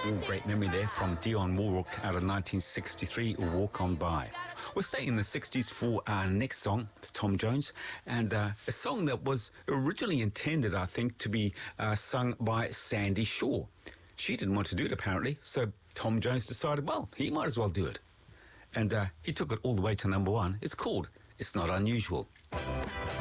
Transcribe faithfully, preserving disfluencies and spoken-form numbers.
All great memory there from Dionne Warwick out of nineteen sixty-three, Walk On By. We're staying in the sixties for our next song. It's Tom Jones, and uh, a song that was originally intended, I think, to be uh, sung by Sandie Shaw. She didn't want to do it, apparently, so Tom Jones decided, well, he might as well do it. And uh, he took it all the way to number one. It's called It's Not Unusual.